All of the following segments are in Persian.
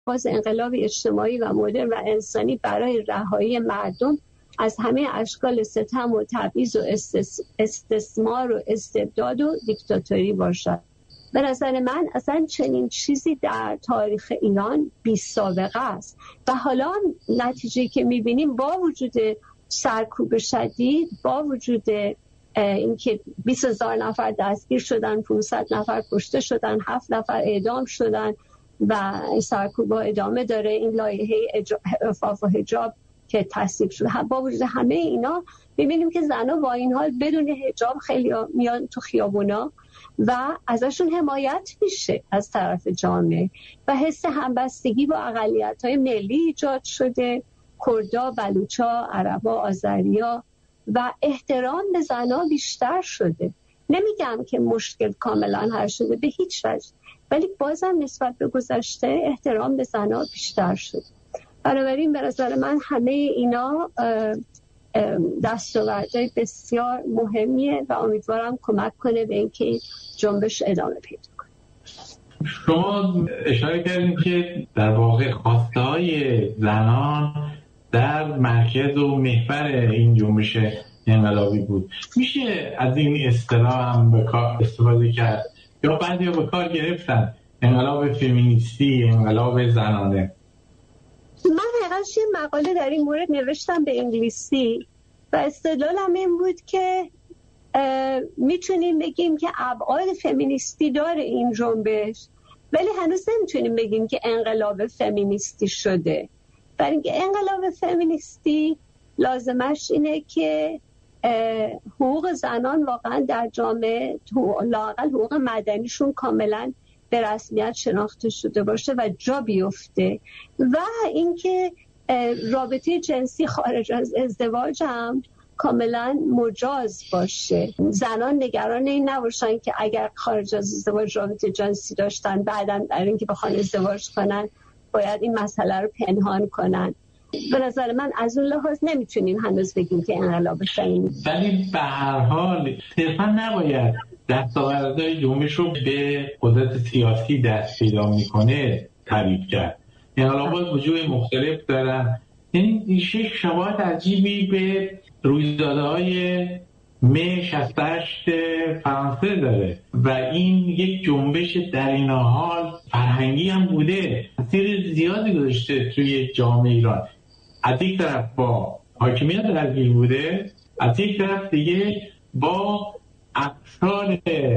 باز انقلاب اجتماعی و مدرن و انسانی برای رهایی مردم از همه اشکال ستم و تبعیض و استثمار و استبداد و دیکتاتوری باشد. به نظر من اصلا چنین چیزی در تاریخ ایران بی سابقه است و حالا نتیجه که میبینیم با وجود سرکوب شدید، با وجود اینکه 20,000 نفر دستگیر شدن، 500 نفر کشته شدن، 7 نفر اعدام شدن و سرکوب ادامه داره، این لایحه عفاف و حجاب که تصویب شده، با وجود همه اینا می‌بینیم که زن‌ها با این حال بدون حجاب خیلی میان تو خیابونا و ازشون حمایت میشه از طرف جامعه و حس همبستگی با اقلیت‌های ملی ایجاد شده، کردا، بلوچا، عربا، آذریا و احترام به زن‌ها بیشتر شده. نمیگم که مشکل کاملا حل شده به هیچ وجه، ولی بازم نسبت به گذشته احترام به زن‌ها بیشتر شده. بنابراین به نظر من همه اینا دستاوردهای بسیار مهمیه و امیدوارم کمک کنه به اینکه جنبش ادامه پیدا کنه. شما اشاره کردیم که در واقع خواسته‌های زنان در مرکز و محور این جنبش انقلابی بود. میشه از این اصطلاح هم به کار استفاده کرد یا بعضیا به کار گرفتن انقلاب فمینیستی، انقلاب زنانه؟ من حقیقتش یه مقاله در این مورد نوشتم به انگلیسی و استدلالم این بود که میتونیم بگیم که ابعاد فمینیستی داره این جنبش، ولی هنوز نمیتونیم بگیم که انقلاب فمینیستی شده. برای اینکه انقلاب فمینیستی لازمش اینه که حقوق زنان واقعا در جامعه، لااقل حقوق مدنیشون کاملا به رسمیت شناخته شده باشه و جا بیفته و اینکه رابطه جنسی خارج از ازدواج هم کاملا مجاز باشه. زنان نگران این نباشن که اگر خارج از ازدواج رابطه جنسی داشتن بعداً برای اینکه بخوان ازدواج کنن باید این مسئله رو پنهان کنن. به نظر من از اون لحاظ نمیتونیم هنوز بگیم که انقلاب فمینیستی، ولی به هر حال صرفا نباید دستاوردهای جنبش رو به قدرت سیاسی دست پیدا میکنه تعریف کرد. انقلابات وجوه مختلف دارن، یعنی شش شباهت عجیبی به رویدادهای می 68 فرانسه داره و این یک جنبش در این حال فرهنگی هم بوده، تاثیر زیادی گذاشته توی جامعه ایران. از یک طرف با حاکمیت درگیر بوده، از یک طرف دیگه با اقشار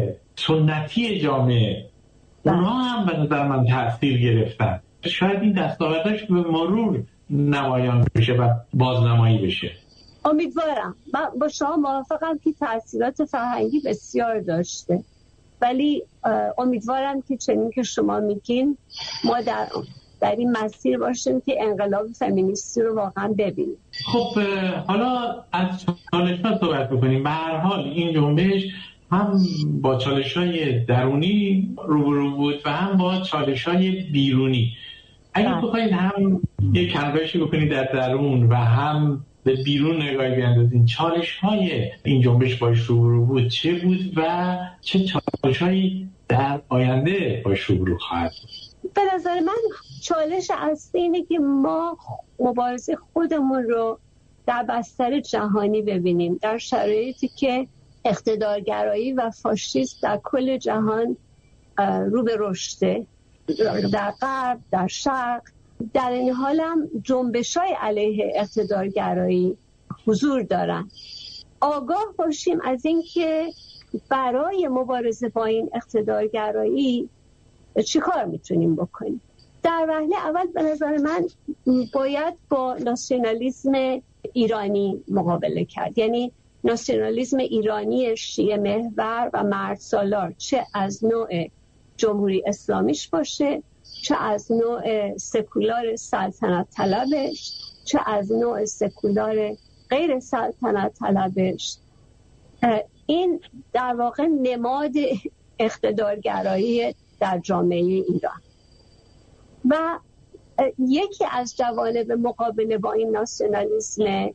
سنتی جامعه اونها هم به نظر من تاثیر گرفتن. شاید این دستاوردش به مرور نمایان بشه و بازنمایی بشه. امیدوارم. من با شما موافقم که تاثیرات فرهنگی بسیار داشته، ولی امیدوارم که چنین که شما میگین ما در این مسیر باشیم که انقلاب فمینیستی رو واقعا ببینیم. خب حالا از چالش‌ها صحبت بکنیم. به هر حال این جنبش هم با چالش‌های درونی روبرو بود و هم با چالش‌های بیرونی. اگه بخواید هم یک کنگاشی بکنید در درون و هم به بیرون نگاهی بیاندازین، چالش‌های این جنبش باش روبرو بود چه بود و چه چالش‌هایی در آینده باش روبرو خواهد بود؟ به نظر من چالش اصلی اینه که ما مبارزه خودمون رو در بستر جهانی ببینیم، در شرایطی که اقتدارگرایی و فاشیسم در کل جهان رو به رشده، در غرب، در شرق. در این حال هم جنبش‌های علیه اقتدارگرایی حضور دارن. آگاه باشیم از این که برای مبارزه با این اقتدارگرایی چی کار میتونیم بکنیم. در وهله اول به نظر من باید با ناسیونالیسم ایرانی مقابله کرد، یعنی ناسیونالیسم ایرانی شیعه محور و مرد سالار، چه از نوع جمهوری اسلامیش باشه، چه از نوع سکولار سلطنت طلبش، چه از نوع سکولار غیر سلطنت طلبش. این در واقع نماد اقتدارگرایی در جامعه ایران و یکی از جوانب مقابله با این ناسیونالیسم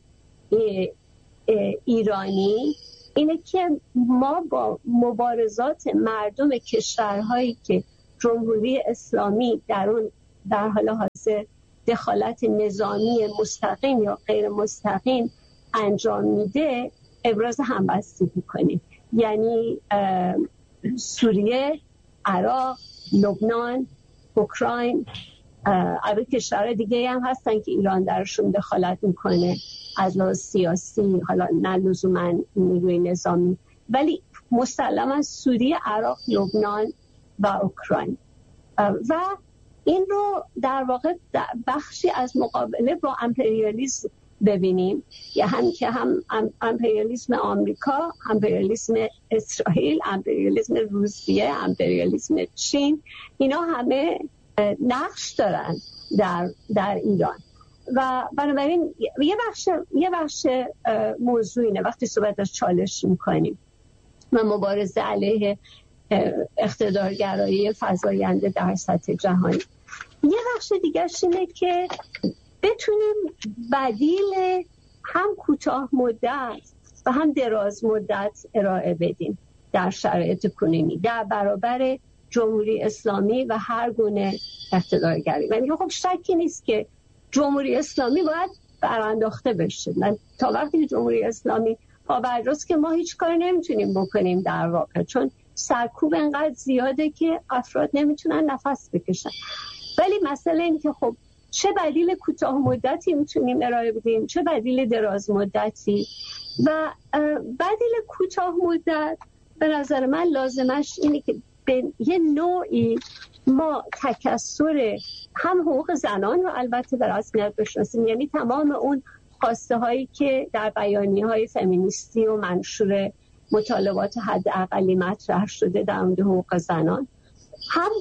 ایرانی اینه که ما با مبارزات مردم کشورهایی که جمهوری اسلامی در اون در حال حاضر دخالت نظامی مستقیم یا غیر مستقیم انجام میده ابراز همبستگی میکنیم. یعنی سوریه، عراق، لبنان، اوکراین، البته کشورهای دیگه هم هستن که ایران درشون دخالت میکنه از لحاظ سیاسی، حالا نه لزوما نیروی نظامی، ولی مسلما سوریه، عراق، لبنان و اوکراین. و این رو در واقع بخشی از مقابله با امپریالیسم ببینیم، یا هم امپریالیسم آمریکا، امپریالیسم اسرائیل، امپریالیسم روسیه، امپریالیسم چین، اینا همه نقش دارن در ایران. و بنابراین یه بخش موضوع اینه وقتی صحبت از چالش میکنیم و مبارزه علیه اقتدارگرایی فزاینده در سطح جهانی. یه بخش دیگرش اینه که بتونیم بدیل هم کوتاه مدت و هم دراز مدت ارائه بدیم در شرایط کنونی در برابر جمهوری اسلامی و هر گونه اقتدارگری. یعنی خب شکی نیست که جمهوری اسلامی باید برانداخته بشه. تا وقتی که جمهوری اسلامی پابرجاست که ما هیچ کاری نمیتونیم بکنیم در واقع، چون سرکوب انقدر زیاده که افراد نمیتونن نفس بکشن. ولی مسئله این که خب چه بدیل کوتاه مدتی میتونیم ارائه بدیم، چه بدیل دراز مدتی. و بدیل کوتاه مدت به نظر من لازمش اینه که به یه نوعی ما تکثر هم حقوق زنان رو البته به رسمیت بشناسیم، یعنی تمام اون خواسته هایی که در بیانیه های فمینیستی و منشور مطالبات حداقلی مطرح شده در مورد حقوق زنان، هم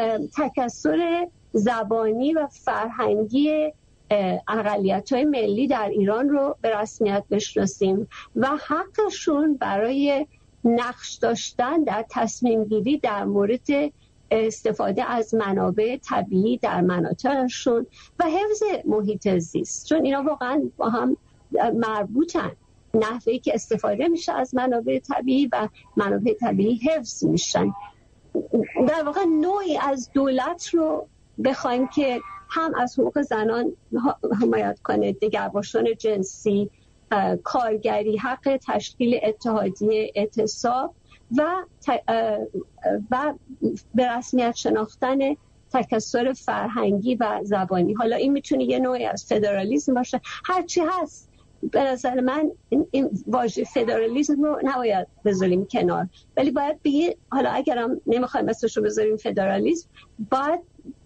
تکثر زبانی و فرهنگی اقلیت‌های ملی در ایران رو به رسمیت بشناسیم و حقشون برای نقش داشتن در تصمیم گیری در مورد استفاده از منابع طبیعی در مناطقشون و حفظ محیط زیست، چون اینا واقعا با هم مربوطن. نحوهی که استفاده میشه از منابع طبیعی و منابع طبیعی حفظ میشن. در واقع نوعی از دولت رو بخوایم که هم از حقوق زنان حمایت کنه، دگرباشان جنسی، کارگری، حق تشکیل اتحادیه، اعتصاب و به رسمیت شناختن تکثر فرهنگی و زبانی. حالا این میتونه یه نوعی از فدرالیسم باشه، هرچی هست. به نظر من این واژه فدرالیسم رو نباید بذاریم کنار، ولی باید بگی حالا اگرم نمیخوایم اسمش رو بذاریم فدرالیسم، باید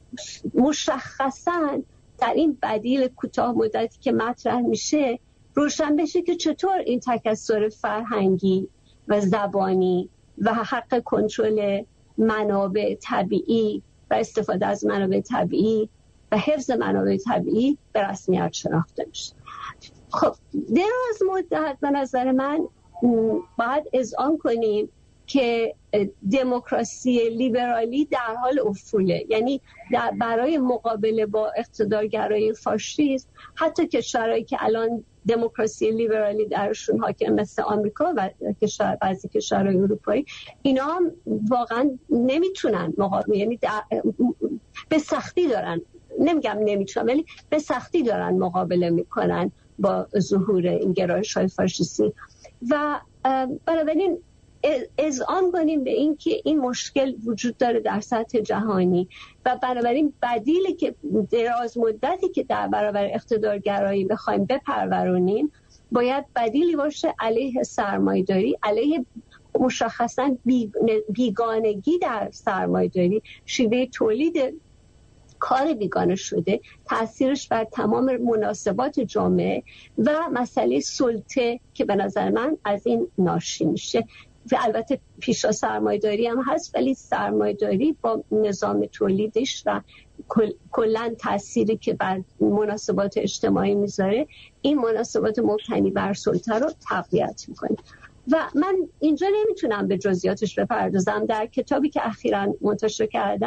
مشخصاً در این بدیل کوتاه مدتی که مطرح میشه روشن بشه که چطور این تکثر فرهنگی و زبانی و حق کنترل منابع طبیعی و استفاده از منابع طبیعی و حفظ منابع طبیعی به رسمیت شناخته میشه. خب دراز مدت به نظر من باید اذعان کنیم که دموکراسی لیبرالی در حال افوله، یعنی برای مقابله با اقتدارگرایی فاشیسم حتی کشورهایی که الان دموکراسی لیبرالی درشون حاکم مثل آمریکا و بعضی کشورهای اروپایی، اینا هم واقعا نمیتونن مقابله، یعنی به سختی دارن، نمیگم نمیتونن ولی به سختی دارن مقابله میکنن با ظهور این گرایش‌های فاشیستی. و بنابراین اذعان کنیم به این که این مشکل وجود داره در سطح جهانی و بنابراین بدیلی که دراز مدتی که در برابر اقتدارگرایی بخوایم بپرورونیم باید بدیلی باشه علیه سرمایه‌داری، علیه مشخصاً بیگانگی در سرمایه‌داری، شیوه تولید کار بیگانه شده، تأثیرش بر تمام مناسبات جامعه و مسئله سلطه که به نظر من از این ناشی میشه. و البته پیشا سرمایه‌داری هم هست، ولی سرمایه‌داری با نظام تولیدش و کلاً تأثیری که بر مناسبات اجتماعی میذاره، این مناسبات مبتنی بر سلطه رو تقویت میکنه. و من اینجا نمیتونم به جزئیاتش بپردازم. در کتابی که اخیراً منتشر کردم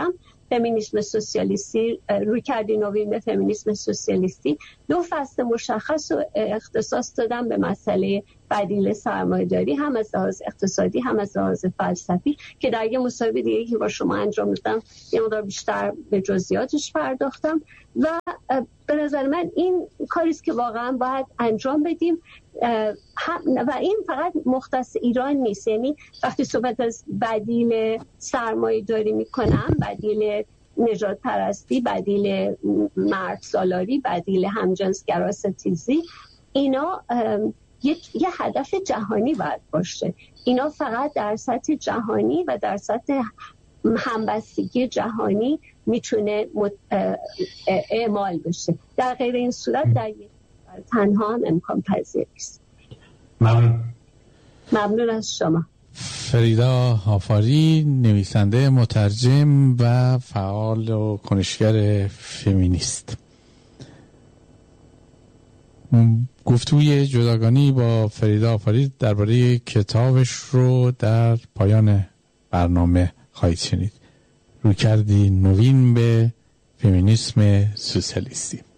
فمینیسم سوسیالیستی، رویکردی نوین به فمینیسم سوسیالیستی 2 فصل مشخص و اختصاص دادم به مسئله بدیل سرمایه‌داری، هم از لحاظ اقتصادی هم از لحاظ فلسفی، که در یه مصاحبه دیگه که با شما انجام دادم یه مقدار بیشتر به جزئیاتش پرداختم. و به نظر من این کاری است که واقعا باید انجام بدیم و این فقط مختص ایران نیست. یعنی وقتی صحبت از بدیل سرمایه‌داری میکنم، بدیل نژاد پرستی، بدیل مرد سالاری، بدیل همجنسگرا ستیزی، اینا یه هدف جهانی باید باشه. اینا فقط در سطح جهانی و در سطح همبستگی جهانی میتونه اعمال بشه. در غیر این صورت در یک تنها هم امکان پذیر نیست. ممنون از شما. فریدا حافاری، نویسنده، مترجم و فعال و کنشگر فمینیست. گفتگوی جداگانه با فریدا حافاری درباره کتابش رو در پایان برنامه خواهید شنید. رویکردی نوین به فمینیسم سوسیالیستی.